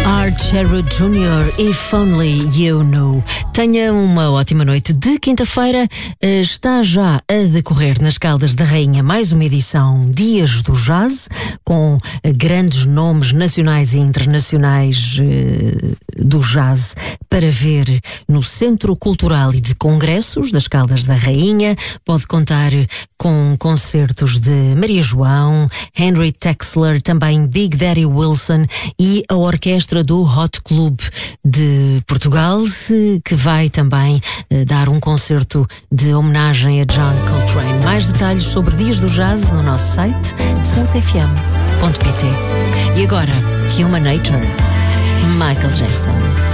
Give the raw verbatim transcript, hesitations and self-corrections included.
Art Sherwood Júnior, If Only You Knew. Tenha uma ótima noite de quinta-feira. Está já a decorrer nas Caldas da Rainha mais uma edição Dias do Jazz, com grandes nomes nacionais e internacionais do jazz para ver no Centro Cultural e de Congressos das Caldas da Rainha. Pode contar com concertos de Maria João, Henry Texler, também Big Daddy Wilson e a orquestra do Hot Club de Portugal, que vai também eh, dar um concerto de homenagem a John Coltrane. Mais detalhes sobre Dias do Jazz no nosso site smooth f m ponto p t. E agora, Human Nature, Michael Jackson.